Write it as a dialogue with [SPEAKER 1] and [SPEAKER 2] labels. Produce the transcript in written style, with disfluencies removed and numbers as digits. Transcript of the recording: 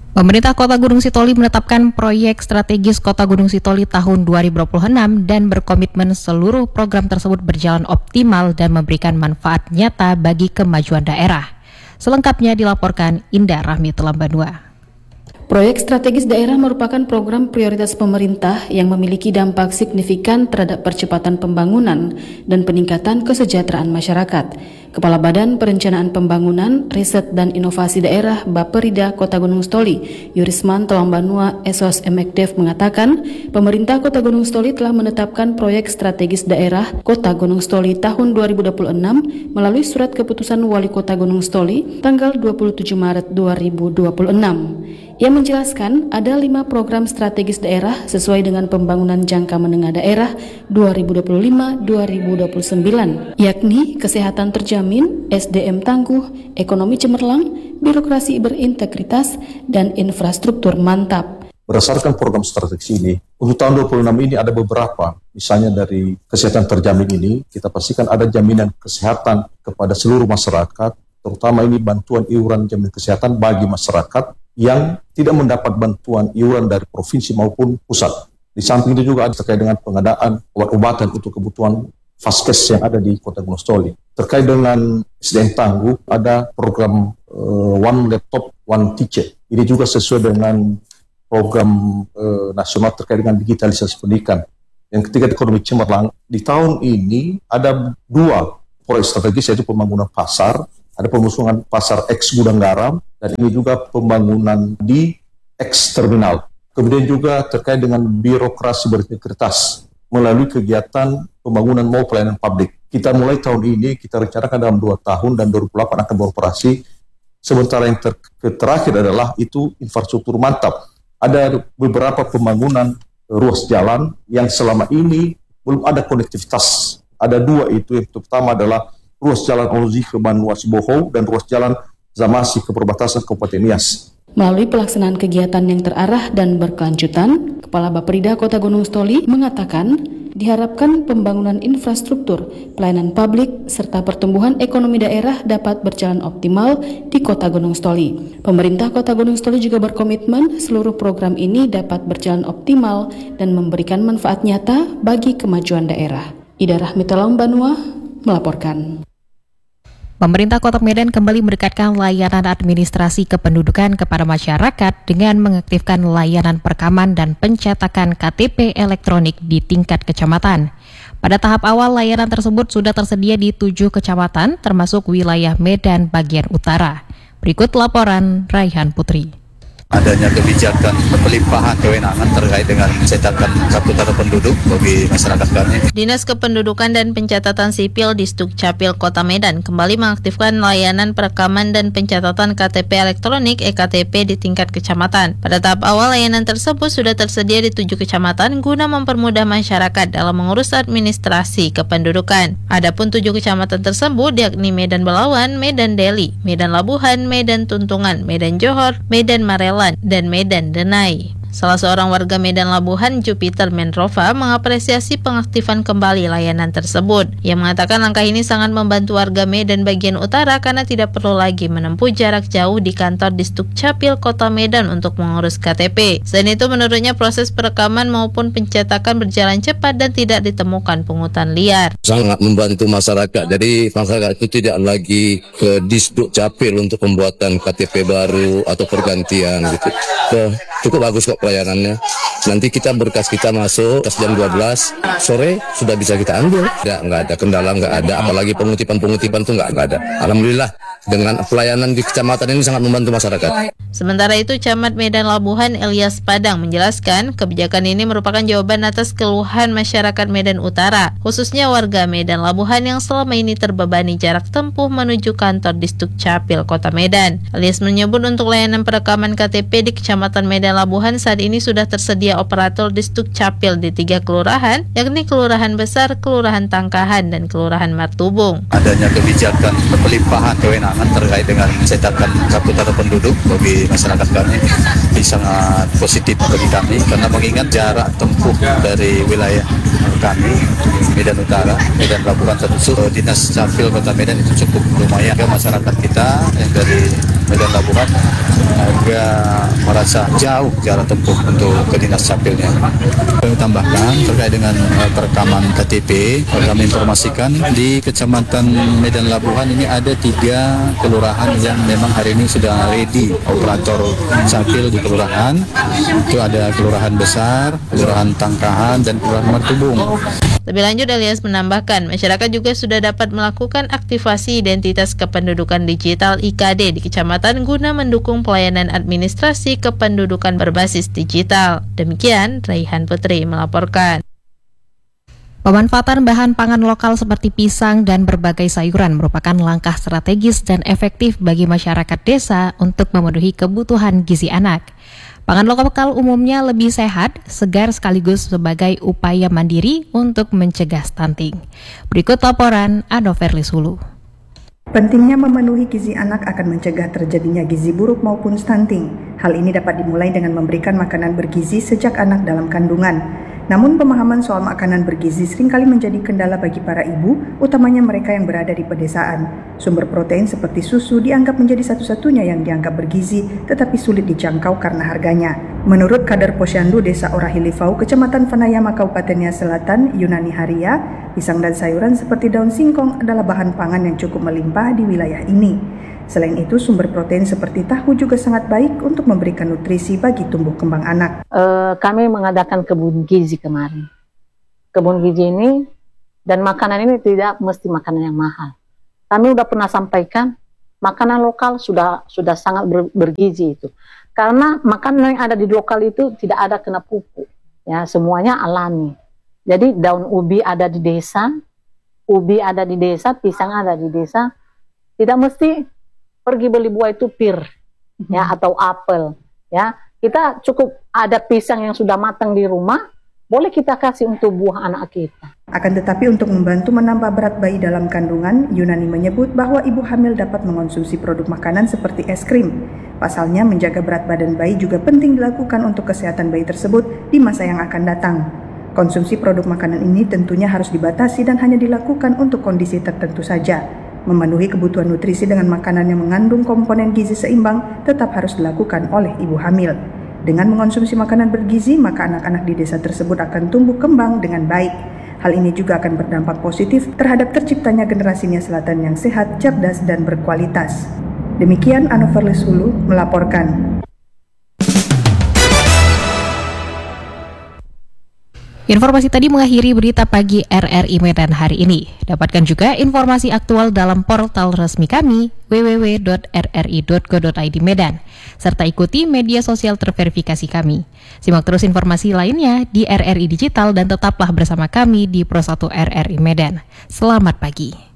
[SPEAKER 1] Pemerintah Kota Gunung Sitoli menetapkan proyek strategis Kota Gunung Sitoli tahun 2026 dan berkomitmen seluruh program tersebut berjalan optimal dan memberikan manfaat nyata bagi kemajuan daerah. Selengkapnya dilaporkan Indah Rahmi Telambanua.
[SPEAKER 2] Proyek strategis daerah merupakan program prioritas pemerintah yang memiliki dampak signifikan terhadap percepatan pembangunan dan peningkatan kesejahteraan masyarakat. Kepala Badan Perencanaan Pembangunan, Riset dan Inovasi Daerah Bapperida Kota Gunung Sitoli, Yurisman Telambanua Esos Emekdev mengatakan, pemerintah Kota Gunung Sitoli telah menetapkan proyek strategis daerah Kota Gunung Sitoli tahun 2026 melalui surat keputusan Wali Kota Gunung Sitoli tanggal 27 Maret 2026. Ia menjelaskan ada 5 program strategis daerah sesuai dengan pembangunan jangka menengah daerah 2025-2029, yakni kesehatan terjamin, SDM tangguh, ekonomi cemerlang, birokrasi berintegritas, dan infrastruktur mantap.
[SPEAKER 3] Berdasarkan program strategis ini, untuk tahun 2026 ini ada beberapa, misalnya dari kesehatan terjamin ini, kita pastikan ada jaminan kesehatan kepada seluruh masyarakat, terutama ini bantuan iuran jaminan kesehatan bagi masyarakat yang tidak mendapat bantuan iuran dari provinsi maupun pusat. Di samping itu juga ada terkait dengan pengadaan obat-obatan untuk kebutuhan Vaskes yang ada di Kota Gunung Sitoli. Terkait dengan SDM tangguh, ada program One Laptop, One Teacher. Ini juga sesuai dengan program nasional terkait dengan digitalisasi pendidikan. Yang ketiga, ekonomi cemerlang. Di tahun ini ada 2 proyek strategis, yaitu pembangunan pasar, ada pembangunan pasar X Gudang Garam, dan ini juga pembangunan di X Terminal. Kemudian juga terkait dengan birokrasi berintegritas melalui kegiatan pembangunan mau pelayanan publik. Kita mulai tahun ini, kita rencanakan dalam 2 tahun dan 2008 akan beroperasi. Sementara yang terakhir adalah itu infrastruktur mantap. Ada beberapa pembangunan ruas jalan yang selama ini belum ada konektivitas. Ada 2 itu, yang pertama adalah ruas jalan Ozi ke Banua Sibohou dan ruas jalan Zamasi ke perbatasan Kabupaten Nias.
[SPEAKER 2] Melalui pelaksanaan kegiatan yang terarah dan berkelanjutan, Kepala Bapperida Kota Gunung Sitoli mengatakan diharapkan pembangunan infrastruktur, pelayanan publik, serta pertumbuhan ekonomi daerah dapat berjalan optimal di Kota Gunung Sitoli. Pemerintah Kota Gunung Sitoli juga berkomitmen seluruh program ini dapat berjalan optimal dan memberikan manfaat nyata bagi kemajuan daerah. Ida Rahmi Telambanua melaporkan.
[SPEAKER 1] Pemerintah Kota Medan kembali mendekatkan layanan administrasi kependudukan kepada masyarakat dengan mengaktifkan layanan perekaman dan pencetakan KTP elektronik di tingkat kecamatan. Pada tahap awal, layanan tersebut sudah tersedia di 7 kecamatan, termasuk wilayah Medan bagian utara. Berikut laporan Raihan Putri.
[SPEAKER 4] Adanya kebijakan pelimpahan kewenangan terkait dengan cetakan kartu tanda penduduk bagi masyarakat kami.
[SPEAKER 5] Dinas Kependudukan dan Pencatatan Sipil di Sdukcapil Kota Medan kembali mengaktifkan layanan perekaman dan pencatatan KTP elektronik (EKTP) di tingkat kecamatan. Pada tahap awal, layanan tersebut sudah tersedia di 7 kecamatan guna mempermudah masyarakat dalam mengurus administrasi kependudukan. Adapun 7 kecamatan tersebut yakni Medan Belawan, Medan Deli, Medan Labuhan, Medan Tuntungan, Medan Johor, Medan Marelan, dan Medan Denai. Salah seorang warga Medan Labuhan, Jupiter Menrova, mengapresiasi pengaktifan kembali layanan tersebut. Ia mengatakan langkah ini sangat membantu warga Medan bagian utara karena tidak perlu lagi menempuh jarak jauh di kantor di Sdukcapil Kota Medan untuk mengurus KTP. Selain itu, menurutnya proses perekaman maupun pencetakan berjalan cepat dan tidak ditemukan pungutan liar.
[SPEAKER 6] Sangat membantu masyarakat. Jadi masyarakat itu tidak lagi ke Sdukcapil untuk pembuatan KTP baru atau pergantian gitu. Cukup bagus kok pelayanannya. Nanti berkas kita masuk jam 12 sore sudah bisa kita ambil. Nggak ada kendala, nggak ada. Apalagi pengutipan tuh nggak ada. Alhamdulillah dengan pelayanan di kecamatan ini sangat membantu masyarakat.
[SPEAKER 5] Sementara itu, Camat Medan Labuhan Elias Padang menjelaskan kebijakan ini merupakan jawaban atas keluhan masyarakat Medan Utara, khususnya warga Medan Labuhan yang selama ini terbebani jarak tempuh menuju kantor di Sdukcapil Kota Medan. Elias menyebut untuk layanan perekaman KTP di Kecamatan Medan Labuhan saat ini sudah tersedia operator di Sdukcapil di 3 kelurahan, yakni Kelurahan Besar, Kelurahan Tangkahan, dan Kelurahan Martubung.
[SPEAKER 4] Adanya kebijakan pelimpahan kewenangan terkait dengan cetakan kartu tanda penduduk bagi masyarakat kami ini sangat positif bagi kami karena mengingat jarak tempuh dari wilayah kami Medan Utara, Medan Labuhan termasuk Dinas Capil Kota Medan itu cukup lumayan ke masyarakat kita yang dari Medan Labuhan agak merasa jauh jarak tempuh untuk ke dinas capilnya. Kami tambahkan terkait dengan perekaman KTP, kami informasikan di Kecamatan Medan Labuhan ini ada 3 kelurahan yang memang hari ini sudah ready operator capil di kelurahan. Itu ada Kelurahan Besar, Kelurahan Tangkahan, dan Kelurahan Martubung.
[SPEAKER 5] Lebih lanjut, Elias menambahkan, masyarakat juga sudah dapat melakukan aktivasi identitas kependudukan digital IKD di kecamatan guna mendukung pelayanan administrasi kependudukan berbasis digital. Demikian, Raihan Putri melaporkan.
[SPEAKER 1] Pemanfaatan bahan pangan lokal seperti pisang dan berbagai sayuran merupakan langkah strategis dan efektif bagi masyarakat desa untuk memenuhi kebutuhan gizi anak. Pangan lokal umumnya lebih sehat, segar sekaligus sebagai upaya mandiri untuk mencegah stunting. Berikut laporan Anoverly Sulu.
[SPEAKER 7] Pentingnya memenuhi gizi anak akan mencegah terjadinya gizi buruk maupun stunting. Hal ini dapat dimulai dengan memberikan makanan bergizi sejak anak dalam kandungan. Namun pemahaman soal makanan bergizi seringkali menjadi kendala bagi para ibu, utamanya mereka yang berada di pedesaan. Sumber protein seperti susu dianggap menjadi satu-satunya yang dianggap bergizi, tetapi sulit dijangkau karena harganya. Menurut Kader Posyandu Desa Orahilifau, Kecamatan Fanayama, Kabupaten Nia Selatan, Yunani Haria, pisang dan sayuran seperti daun singkong adalah bahan pangan yang cukup melimpah di wilayah ini. Selain itu, sumber protein seperti tahu juga sangat baik untuk memberikan nutrisi bagi tumbuh kembang anak.
[SPEAKER 8] Kami mengadakan kebun gizi kemarin. Kebun gizi ini dan makanan ini tidak mesti makanan yang mahal. Kami udah pernah sampaikan, makanan lokal sudah sangat bergizi itu. Karena makanan yang ada di lokal itu tidak ada kena pupuk, ya semuanya alami. Jadi daun ubi ada di desa, pisang ada di desa. Tidak mesti pergi beli buah itu pir, ya atau apel, ya. Kita cukup ada pisang yang sudah matang di rumah, boleh kita kasih untuk buah anak kita.
[SPEAKER 7] Akan tetapi untuk membantu menambah berat bayi dalam kandungan, Yunani menyebut bahwa ibu hamil dapat mengonsumsi produk makanan seperti es krim. Pasalnya, menjaga berat badan bayi juga penting dilakukan untuk kesehatan bayi tersebut di masa yang akan datang. Konsumsi produk makanan ini tentunya harus dibatasi dan hanya dilakukan untuk kondisi tertentu saja. Memenuhi kebutuhan nutrisi dengan makanan yang mengandung komponen gizi seimbang tetap harus dilakukan oleh ibu hamil. Dengan mengonsumsi makanan bergizi, maka anak-anak di desa tersebut akan tumbuh kembang dengan baik. Hal ini juga akan berdampak positif terhadap terciptanya generasi Nia Selatan yang sehat, cerdas, dan berkualitas. Demikian Anoverly Sulu melaporkan.
[SPEAKER 1] Informasi tadi mengakhiri berita pagi RRI Medan hari ini. Dapatkan juga informasi aktual dalam portal resmi kami www.rri.go.id Medan, serta ikuti media sosial terverifikasi kami. Simak terus informasi lainnya di RRI Digital dan tetaplah bersama kami di Pro 1 RRI Medan. Selamat pagi.